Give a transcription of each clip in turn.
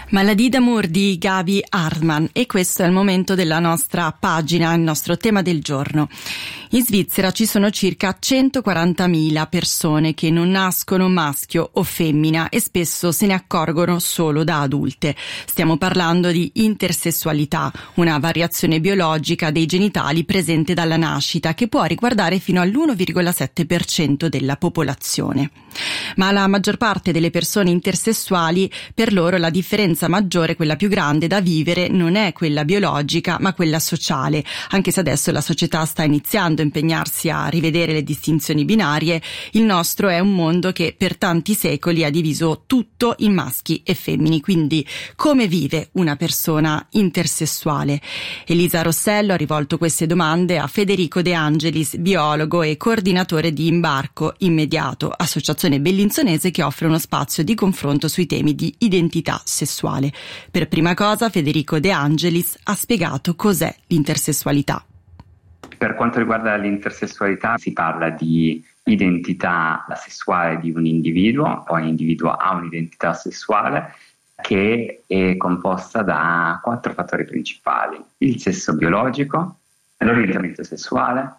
Maladie d'amour di Gaby Hartmann, e questo è il momento della nostra pagina, il nostro tema del giorno. In Svizzera ci sono circa 140.000 persone che non nascono maschio o femmina e spesso se ne accorgono solo da adulte. Stiamo parlando di intersessualità, una variazione biologica dei genitali presente dalla nascita che può riguardare fino all'1,7% della popolazione. Ma la maggior parte delle persone intersessuali, per loro la differenza maggiore, quella più grande da vivere, non è quella biologica ma quella sociale, anche se adesso la società sta iniziando a impegnarsi a rivedere le distinzioni binarie. Il nostro è un mondo che per tanti secoli ha diviso tutto in maschi e femmini, quindi come vive una persona intersessuale? Elisa Rossello ha rivolto queste domande a Federico De Angelis, biologo e coordinatore di Imbarco Immediato, associazione bellinzonese che offre uno spazio di confronto sui temi di identità sessuale. Per prima cosa Federico De Angelis ha spiegato cos'è l'intersessualità. Per quanto riguarda l'intersessualità si parla di identità sessuale di un individuo, ogni individuo ha un'identità sessuale che è composta da 4 fattori principali: il sesso biologico, l'orientamento sessuale,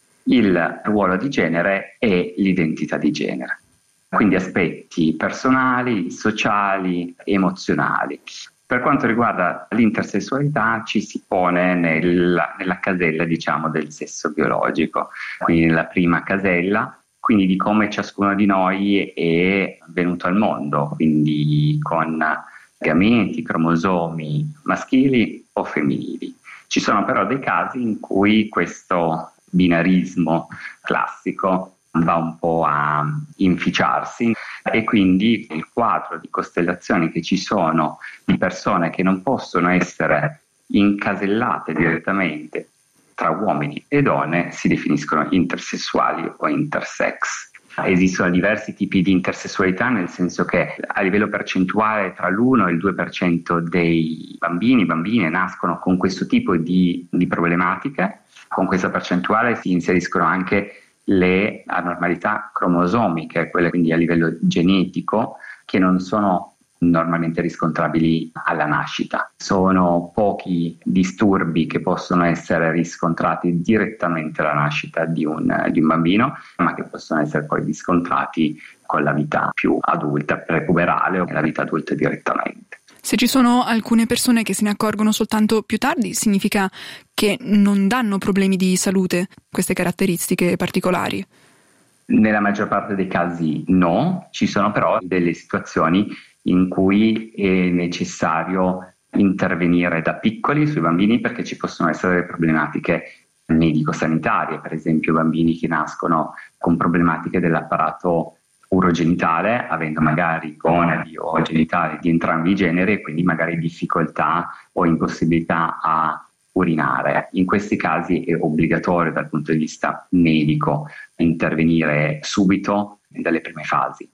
il ruolo di genere e l'identità di genere. Quindi aspetti personali, sociali, emozionali. Per quanto riguarda l'intersessualità ci si pone nella casella, diciamo, del sesso biologico, quindi nella prima casella, quindi di come ciascuno di noi è venuto al mondo, quindi con gameti, cromosomi maschili o femminili. Ci sono però dei casi in cui questo binarismo classico va un po' a inficiarsi e quindi il quadro di costellazioni che ci sono di persone che non possono essere incasellate direttamente tra uomini e donne si definiscono intersessuali o intersex. Esistono diversi tipi di intersessualità, nel senso che a livello percentuale tra l'1 e il 2% dei bambine nascono con questo tipo di problematiche. Con questa percentuale si inseriscono anche le anormalità cromosomiche, quelle quindi a livello genetico, che non sono normalmente riscontrabili alla nascita. Sono pochi disturbi che possono essere riscontrati direttamente alla nascita di un bambino, ma che possono essere poi riscontrati con la vita più adulta, prepuberale o nella vita adulta direttamente. Se ci sono alcune persone che se ne accorgono soltanto più tardi, significa che non danno problemi di salute queste caratteristiche particolari? Nella maggior parte dei casi no, ci sono però delle situazioni in cui è necessario intervenire da piccoli sui bambini perché ci possono essere delle problematiche medico-sanitarie, per esempio bambini che nascono con problematiche dell'apparato urogenitale, avendo magari gonadi o genitali di entrambi i generi e quindi magari difficoltà o impossibilità a urinare. In questi casi è obbligatorio dal punto di vista medico intervenire subito dalle prime fasi.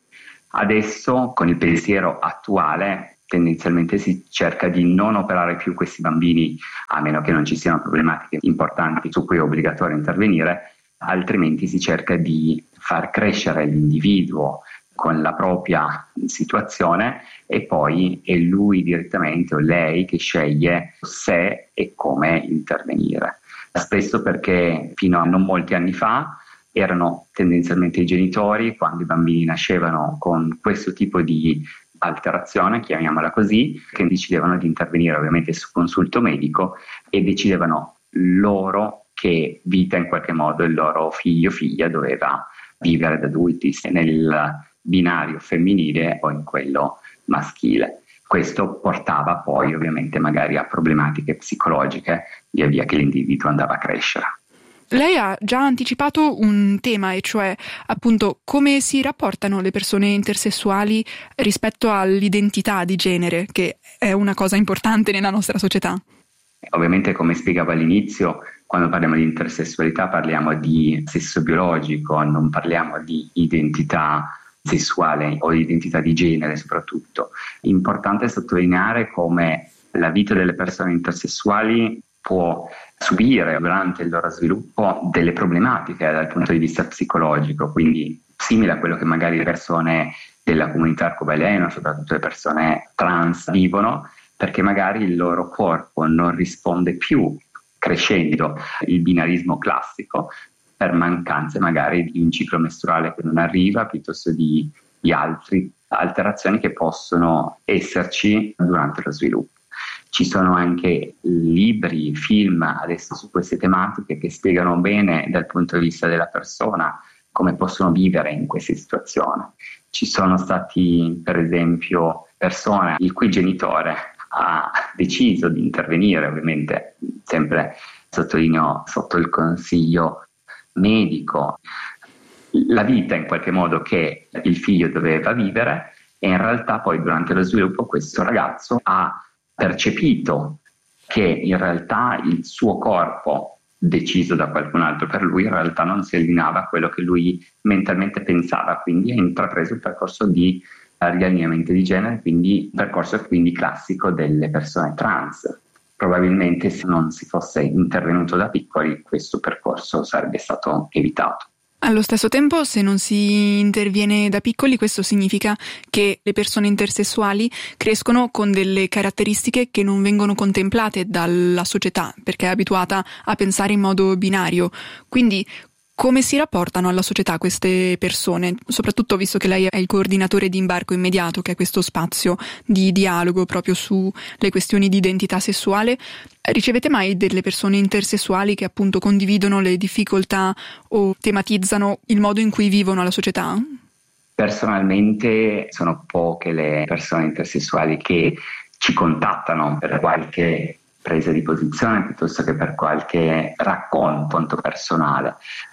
Adesso, con il pensiero attuale, tendenzialmente si cerca di non operare più questi bambini a meno che non ci siano problematiche importanti su cui è obbligatorio intervenire, altrimenti si cerca di far crescere l'individuo con la propria situazione e poi è lui direttamente o lei che sceglie se e come intervenire. Spesso perché fino a non molti anni fa erano tendenzialmente i genitori, quando i bambini nascevano con questo tipo di alterazione, chiamiamola così, che decidevano di intervenire ovviamente su consulto medico e decidevano loro che vita in qualche modo il loro figlio o figlia doveva vivere da adulti, se nel binario femminile o in quello maschile. Questo portava poi ovviamente magari a problematiche psicologiche via via che l'individuo andava a crescere. Lei ha già anticipato un tema, e cioè appunto come si rapportano le persone intersessuali rispetto all'identità di genere, che è una cosa importante nella nostra società. Ovviamente, come spiegavo all'inizio, quando parliamo di intersessualità parliamo di sesso biologico, non parliamo di identità sessuale o di identità di genere soprattutto. Importante sottolineare come la vita delle persone intersessuali può subire durante il loro sviluppo delle problematiche dal punto di vista psicologico, quindi simile a quello che magari le persone della comunità arcobaleno, soprattutto le persone trans, vivono, perché magari il loro corpo non risponde più, crescendo, il binarismo classico, per mancanze magari di un ciclo mestruale che non arriva, piuttosto di altre alterazioni che possono esserci durante lo sviluppo. Ci sono anche libri, film adesso su queste tematiche che spiegano bene dal punto di vista della persona come possono vivere in queste situazioni. Ci sono stati, per esempio, persone il cui genitore ha deciso di intervenire, ovviamente sempre sottolineo sotto il consiglio medico, la vita in qualche modo che il figlio doveva vivere, e in realtà poi durante lo sviluppo questo ragazzo ha percepito che in realtà il suo corpo, deciso da qualcun altro per lui, in realtà non si allineava a quello che lui mentalmente pensava, quindi ha intrapreso il percorso di riallineamento di genere, quindi un percorso quindi classico delle persone trans. Probabilmente se non si fosse intervenuto da piccoli questo percorso sarebbe stato evitato. Allo stesso tempo, se non si interviene da piccoli, questo significa che le persone intersessuali crescono con delle caratteristiche che non vengono contemplate dalla società, perché è abituata a pensare in modo binario. Quindi, come si rapportano alla società queste persone? Soprattutto visto che lei è il coordinatore di Imbarco Immediato, che è questo spazio di dialogo proprio sulle questioni di identità sessuale. Ricevete mai delle persone intersessuali che appunto condividono le difficoltà o tematizzano il modo in cui vivono la società? Personalmente sono poche le persone intersessuali che ci contattano per qualche presa di posizione piuttosto che per qualche racconto personale.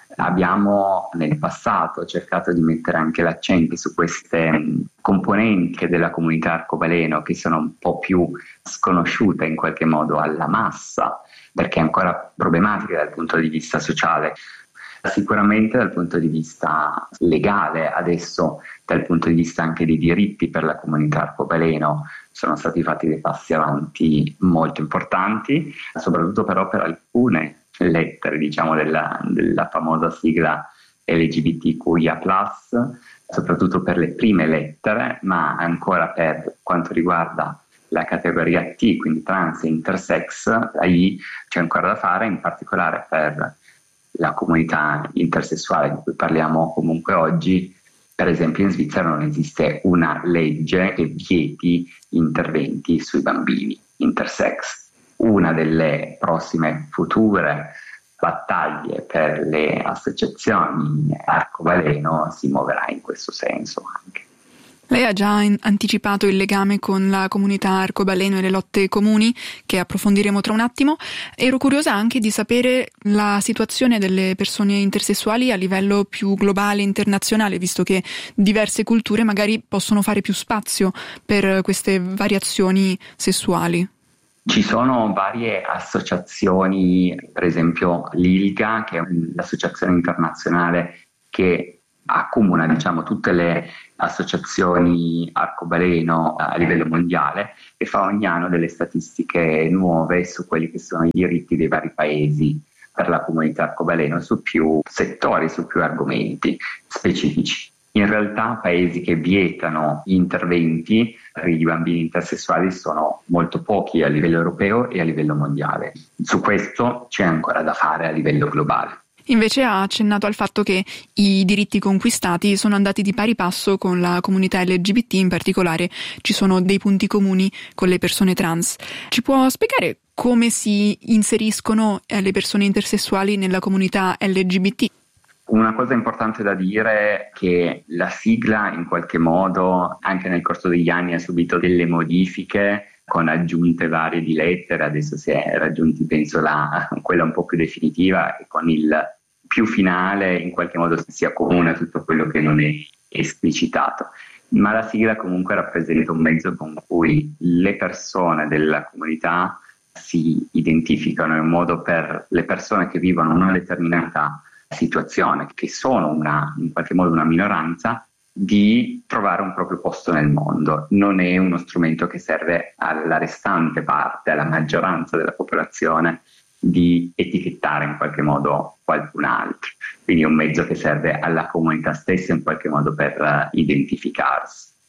Abbiamo nel passato cercato di mettere anche l'accento su queste componenti della comunità arcobaleno che sono un po' più sconosciute in qualche modo alla massa, perché è ancora problematica dal punto di vista sociale. Sicuramente dal punto di vista legale, adesso dal punto di vista anche dei diritti per la comunità arcobaleno sono stati fatti dei passi avanti molto importanti, soprattutto però per alcune lettere, diciamo, della famosa sigla LGBTQIA+, soprattutto per le prime lettere, ma ancora per quanto riguarda la categoria T, quindi trans e intersex, lì c'è ancora da fare, in particolare per la comunità intersessuale di cui parliamo comunque oggi. Per esempio in Svizzera non esiste una legge che vieti interventi sui bambini intersex. Una delle prossime future battaglie per le associazioni arcobaleno si muoverà in questo senso anche. Lei ha già anticipato il legame con la comunità arcobaleno e le lotte comuni, che approfondiremo tra un attimo. Ero curiosa anche di sapere la situazione delle persone intersessuali a livello più globale, internazionale, visto che diverse culture magari possono fare più spazio per queste variazioni sessuali. Ci sono varie associazioni, per esempio l'ILGA, che è l'associazione internazionale che accomuna, diciamo, tutte le associazioni arcobaleno a livello mondiale, e fa ogni anno delle statistiche nuove su quelli che sono i diritti dei vari paesi per la comunità arcobaleno su più settori, su più argomenti specifici. In realtà paesi che vietano gli interventi per i bambini intersessuali sono molto pochi a livello europeo e a livello mondiale. Su questo c'è ancora da fare a livello globale. Invece ha accennato al fatto che i diritti conquistati sono andati di pari passo con la comunità LGBT, in particolare ci sono dei punti comuni con le persone trans. Ci può spiegare come si inseriscono le persone intersessuali nella comunità LGBT? Una cosa importante da dire è che la sigla in qualche modo anche nel corso degli anni ha subito delle modifiche con aggiunte varie di lettere. Adesso si è raggiunti penso quella un po' più definitiva, e con il più finale in qualche modo si accomuna tutto quello che non è esplicitato. Ma la sigla comunque rappresenta un mezzo con cui le persone della comunità si identificano, in un modo per le persone che vivono una determinata situazione, che sono in qualche modo una minoranza, di trovare un proprio posto nel mondo. Non è uno strumento che serve alla restante parte, alla maggioranza della popolazione, di etichettare in qualche modo qualcun altro. Quindi è un mezzo che serve alla comunità stessa in qualche modo per identificarsi.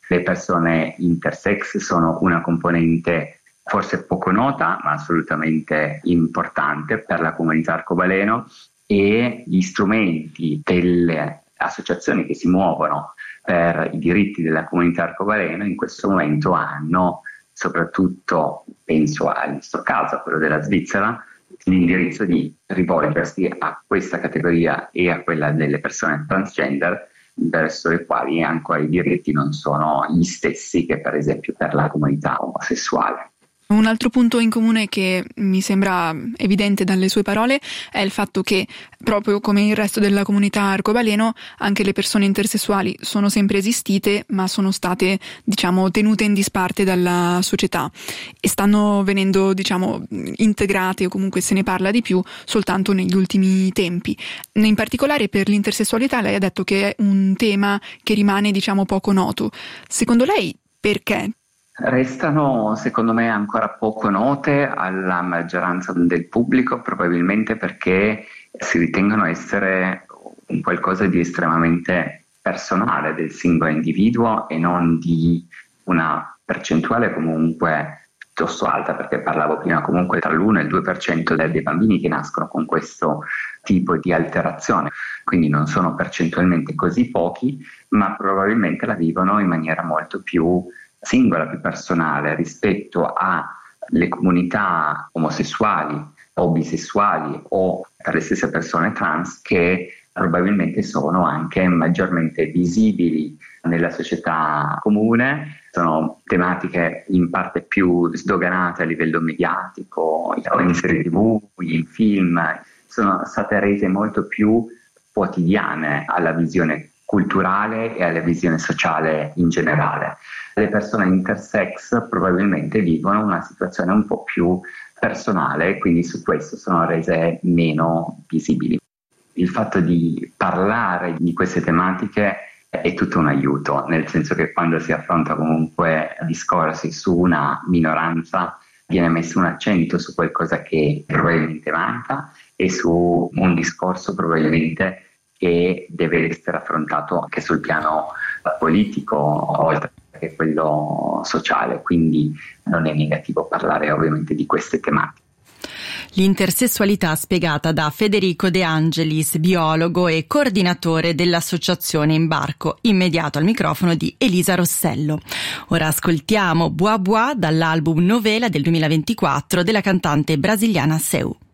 Le persone intersex sono una componente forse poco nota, ma assolutamente importante per la comunità arcobaleno, e gli strumenti delle associazioni che si muovono per i diritti della comunità arcobaleno in questo momento hanno, soprattutto penso al nostro caso, quello della Svizzera, l'indirizzo di rivolgersi a questa categoria e a quella delle persone transgender, verso le quali ancora i diritti non sono gli stessi che per esempio per la comunità omosessuale. Un altro punto in comune che mi sembra evidente dalle sue parole è il fatto che, proprio come il resto della comunità arcobaleno, anche le persone intersessuali sono sempre esistite, ma sono state, tenute in disparte dalla società e stanno venendo, integrate, o comunque se ne parla di più soltanto negli ultimi tempi. In particolare per l'intersessualità lei ha detto che è un tema che rimane, poco noto. Secondo lei perché? Restano, secondo me, ancora poco note alla maggioranza del pubblico, probabilmente perché si ritengono essere un qualcosa di estremamente personale del singolo individuo e non di una percentuale comunque piuttosto alta, perché parlavo prima comunque tra l'1 e il 2% dei bambini che nascono con questo tipo di alterazione, quindi non sono percentualmente così pochi, ma probabilmente la vivono in maniera molto più singola, più personale rispetto alle comunità omosessuali o bisessuali o per le stesse persone trans, che probabilmente sono anche maggiormente visibili nella società comune. Sono tematiche in parte più sdoganate a livello mediatico, in serie TV, in film, sono state rese molto più quotidiane alla visione culturale e alla visione sociale in generale. Le persone intersex probabilmente vivono una situazione un po' più personale, quindi su questo sono rese meno visibili. Il fatto di parlare di queste tematiche è tutto un aiuto, nel senso che quando si affronta comunque discorsi su una minoranza viene messo un accento su qualcosa che probabilmente manca e su un discorso probabilmente che deve essere affrontato anche sul piano politico oltre che quello sociale, quindi non è negativo parlare ovviamente di queste tematiche. L'intersessualità spiegata da Federico De Angelis, biologo e coordinatore dell'associazione Imbarco Immediato, al microfono di Elisa Rossello. Ora ascoltiamo Bois Bois dall'album Novela del 2024 della cantante brasiliana Seu.